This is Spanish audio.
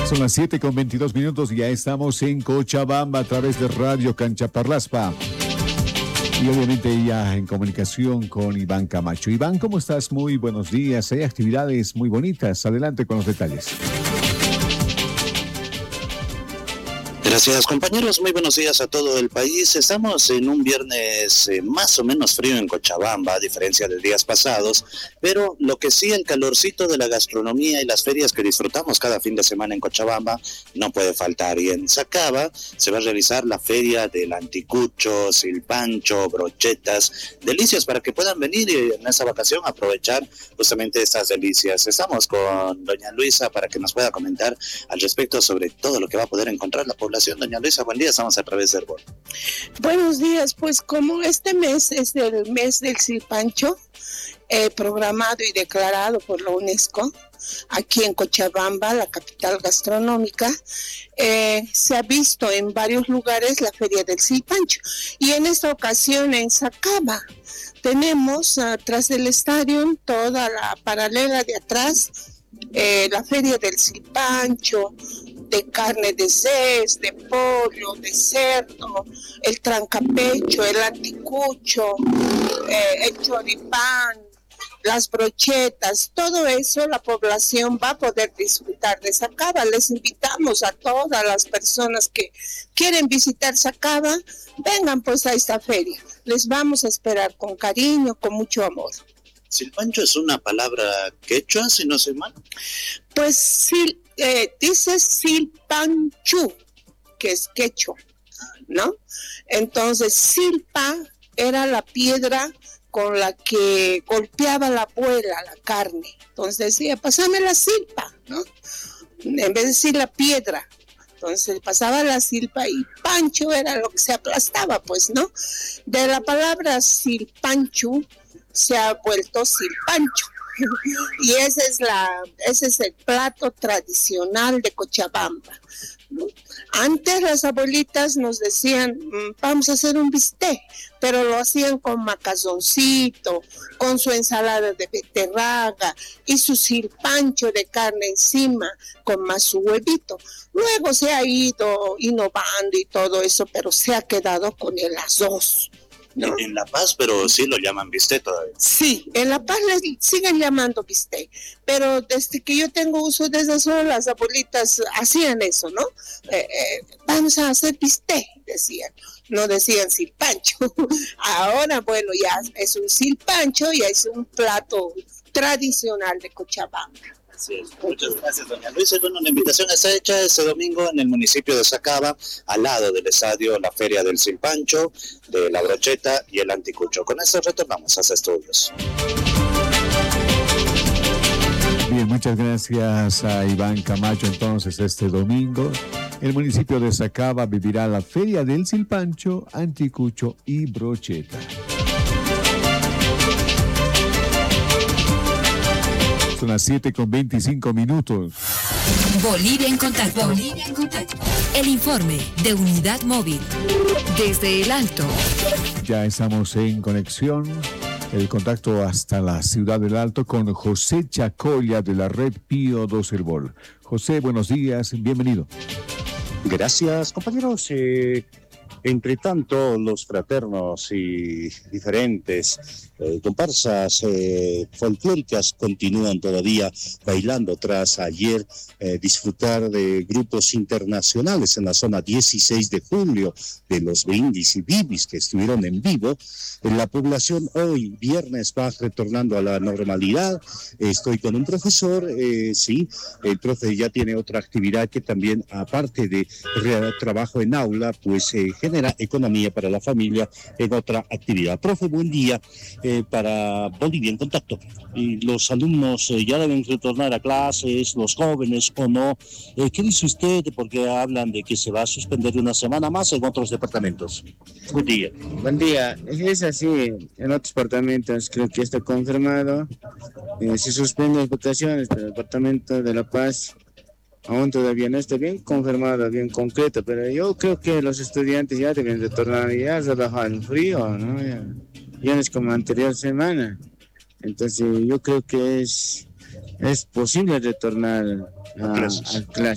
Son las 7:22 y ya estamos en Cochabamba a través de Radio Canchaparlaspa. Y obviamente ya en comunicación con Iván Camacho. Iván, ¿cómo estás? Muy buenos días. Hay actividades muy bonitas. Adelante con los detalles. Gracias, compañeros. Muy buenos días a todo el país. Estamos en un viernes más o menos frío en Cochabamba, a diferencia de días pasados, pero lo que sí, el calorcito de la gastronomía y las ferias que disfrutamos cada fin de semana en Cochabamba no puede faltar. Y en Sacaba se va a realizar la feria del anticucho, silpancho, brochetas, delicias para que puedan venir y en esta vacación aprovechar justamente estas delicias. Estamos con doña Luisa para que nos pueda comentar al respecto sobre todo lo que va a poder encontrar la población. Doña Luisa, buen día, estamos a través del BOL. Buenos días, pues como este mes es el mes del silpancho, programado y declarado por la UNESCO, aquí en Cochabamba, la capital gastronómica, se ha visto en varios lugares la feria del silpancho, y en esta ocasión en Sacaba tenemos atrás del estadio, toda la paralela de atrás, la feria del silpancho, de carne de res, de pollo, de cerdo, el trancapecho, el anticucho, el choripán, las brochetas, todo eso la población va a poder disfrutar de Sacaba. Les invitamos a todas las personas que quieren visitar Sacaba, vengan pues a esta feria. Les vamos a esperar con cariño, con mucho amor. ¿Silpancho es una palabra quechua, si no soy mal? Pues sí, dice silpanchu, que es quechua, ¿no? Entonces, silpa era la piedra con la que golpeaba la abuela la carne. Entonces decía, pásame la silpa, ¿no? En vez de decir la piedra. Entonces pasaba la silpa y pancho era lo que se aplastaba, pues, ¿no? De la palabra silpanchu se ha vuelto silpancho. Y ese es el plato tradicional de Cochabamba, ¿no? Antes las abuelitas nos decían, vamos a hacer un bistec, pero lo hacían con macazoncito, con su ensalada de beterraga y su silpancho de carne encima, con más su huevito. Luego se ha ido innovando y todo eso, pero se ha quedado con el arroz, ¿no? En La Paz, pero sí lo llaman bistec todavía. Sí, en La Paz le siguen llamando bistec, pero desde que yo tengo uso de esas horas, las abuelitas hacían eso, ¿no? Vamos a hacer bistec, decían, no decían silpancho. Ahora, bueno, ya es un silpancho, ya es un plato tradicional de Cochabamba. Así es. Muchas gracias, doña Luisa. Bueno, la invitación está hecha este domingo en el municipio de Sacaba, al lado del estadio, la feria del silpancho, de la brocheta y el anticucho. Con esto retornamos a estudios. Bien, muchas gracias a Iván Camacho. Entonces, este domingo, el municipio de Sacaba vivirá la feria del silpancho, anticucho y brocheta. Son las 7:25. Bolivia en contacto. El informe de Unidad Móvil. Desde el Alto. Ya estamos en conexión. El contacto hasta la ciudad del Alto con José Chacoya de la red Pío 2 Herbol. José, buenos días, bienvenido. Gracias, compañeros. Entre tanto, los fraternos y diferentes comparsas folclóricas continúan todavía bailando tras ayer disfrutar de grupos internacionales en la zona 16 de julio de los Brindis y Bibis que estuvieron en vivo. La población hoy, viernes, va retornando a la normalidad. Estoy con un profesor, sí, el profe ya tiene otra actividad que también, aparte de trabajo en aula, pues genera economía para la familia en otra actividad. Profe, buen día. Para Bolivia en contacto. Y los alumnos ya deben retornar a clases, los jóvenes o no. ¿Qué dice usted? Porque hablan de que se va a suspender una semana más en otros departamentos. Buen día. Buen día. Es así, en otros departamentos creo que está confirmado. Se suspenden las votaciones del departamento de La Paz. Aún todavía no está bien confirmado, bien concreto, pero yo creo que los estudiantes ya deben retornar, ya se baja el frío, ¿no? Ya no es como anterior semana. Entonces yo creo que es posible retornar a clases.